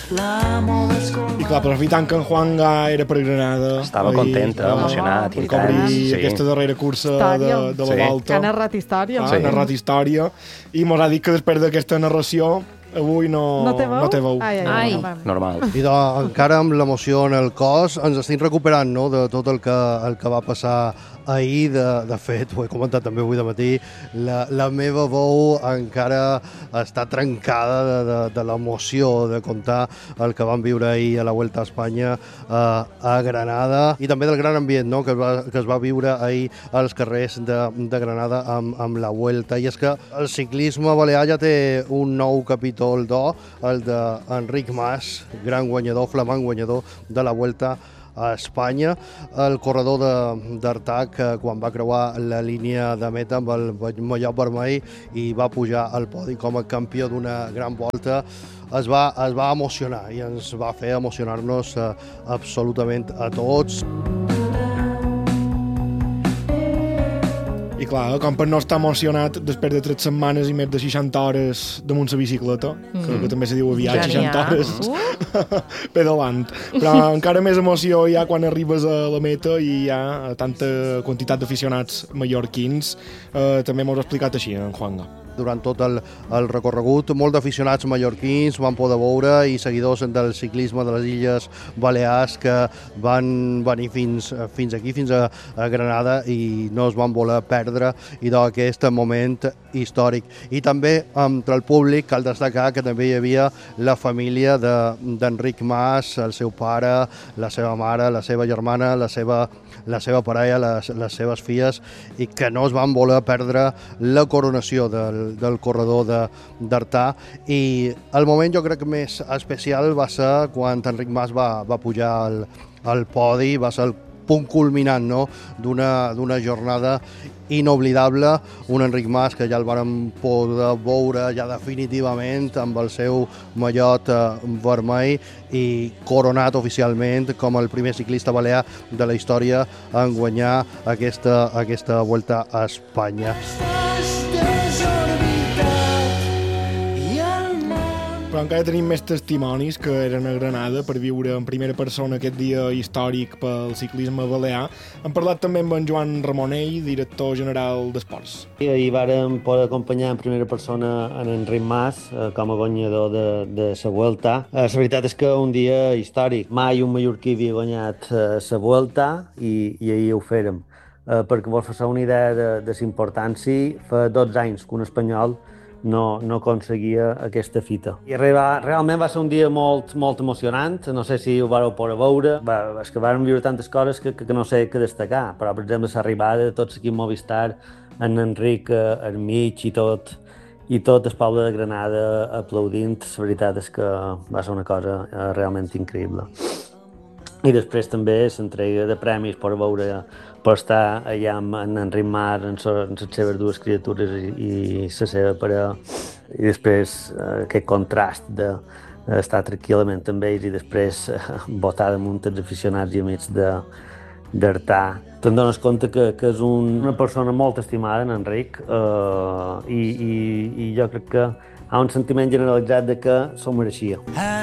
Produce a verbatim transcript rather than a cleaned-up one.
I clar, aprofitant que en Juanga era per Granada... Estava content, eh, emocionat. Per cobrir sí. aquesta darrera cursa de, de la sí. volta. Que ha narrat història. Ha sí. narrat història. I mos ha dit que després d'aquesta narració avui no, no té veu. No té veu. Ai, ai, ai. Normal. I de, encara amb l'emoció en el cos ens estem recuperant, no?, de tot el que, el que va passar ahir. De, de fet, ho he comentat també avui de matí, la, la meva veu encara està trencada de, de, de l'emoció de contar el que vam viure ahir a la Vuelta a Espanya eh, a Granada, i també del gran ambient, no?, que, es va, que es va viure ahir als carrers de, de Granada amb, amb la Vuelta. I és que el ciclisme balear ja té un nou capítol d'or, el d'Enric Mas, gran guanyador, flamant guanyador de la Vuelta a Espanya, el corredor d'Artà, que quan va creuar la línia de meta amb el mallot vermell i va pujar al podi com a campió d'una gran volta, es va, es va emocionar i ens va fer emocionar-nos eh, absolutament a tots. I clar, com per no estar emocionat després de tres setmanes i més de seixanta hores damunt la bicicleta, mm. que, que també se diu aviat, seixanta hores uh. pedalant. Però encara més emoció hi ha quan arribes a la meta i hi ha tanta quantitat d'aficionats mallorquins. Eh, també m'ho has explicat així, en Juanga. Durant tot el, el recorregut, molt d'aficionats mallorquins van poder veure i seguidors del ciclisme de les Illes Balears que van venir fins, fins aquí, fins a, a Granada, i no es van voler perdre i d'aquest moment històric. I també entre el públic cal destacar que també hi havia la família d'Enric Mas, el seu pare, la seva mare, la seva germana, la seva, la seva parella, les, les seves filles, i que no es van voler perdre la coronació del del corredor d'Artà. I el moment jo crec que més especial va ser quan Enric Mas va, va pujar al, al podi, va ser el punt culminant, no?, d'una d'una jornada inoblidable. Un Enric Mas que ja el vàrem poder veure ja definitivament amb el seu mallot eh, vermell i coronat oficialment com el primer ciclista balear de la història en guanyar aquesta, aquesta Vuelta a Espanya. Però encara tenim més testimonis que eren a Granada per viure en primera persona aquest dia històric pel ciclisme balear. Hem parlat també amb en Joan Ramonell, director general d'Esports. Ahir vàrem poder acompanyar en primera persona en Enric Mas eh, com a guanyador de, de la Vuelta. Eh, la veritat és que un dia històric. Mai un mallorquí havia guanyat la eh, Vuelta i, i ahir ho fèrem. Eh, perquè vos fer una idea de, de la importància, fa dotze anys que un espanyol no, no aconseguia aquesta fita. I arribar, realment va ser un dia molt, molt emocionant, no sé si ho vareu poder veure, va, és que vàrem viure tantes coses que, que, que no sé què destacar, però per exemple l'arribada de tots aquí a Movistar, en Enric eh, al mig i tot, i tot el poble de Granada aplaudint, la veritat és que va ser una cosa eh, realment increïble. I després també l'entrega de premis per veure, per estar allà amb en Enric Mas, amb les seves dues criatures i, i la seva parella, i després eh, aquest contrast d'estar tranquil·lament amb ells i després eh, votar damunt els aficionats i amics d'Artà. Te'n dones compte que, que és un, una persona molt estimada, en Enric, eh, i, i, i jo crec que hi ha un sentiment generalitzat de que s'ho mereixia.